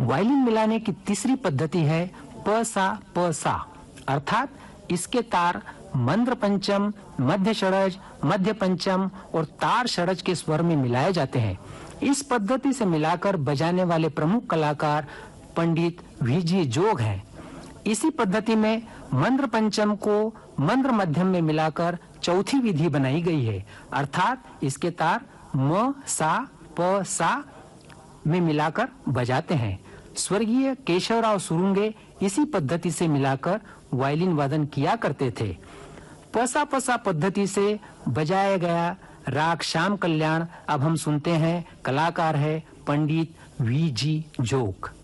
Violin मिलाने की तीसरी पद्धति है प सा, अर्थात इसके तार मंद्र पंचम, मध्य षडज, मध्य पंचम और तार षडज के स्वर में मिलाए जाते हैं। इस पद्धति से मिलाकर बजाने वाले प्रमुख कलाकार पंडित वीजी जोग हैं। इसी पद्धति में मंद्र पंचम को मंद्र मध्यम में मिलाकर चौथी विधि बनाई गई है, अर्थात इसके तार म सा प सा में मिलाकर बजाते हैं। स्वर्गीय केशवराव सुरुंगे इसी पद्धति से मिलाकर वायलिन वादन किया करते थे। पसा पद्धति से बजाया गया राग श्याम कल्याण अब हम सुनते हैं। कलाकार है पंडित वीजी जोग।